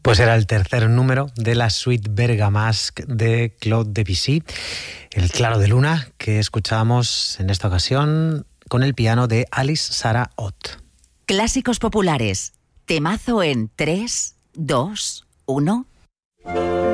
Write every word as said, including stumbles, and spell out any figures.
Pues era el tercer número de la suite Bergamasque de Claude Debussy, El claro de luna, que escuchábamos en esta ocasión con el piano de Alice Sarah Ott. Clásicos populares, temazo en tres, dos, uno.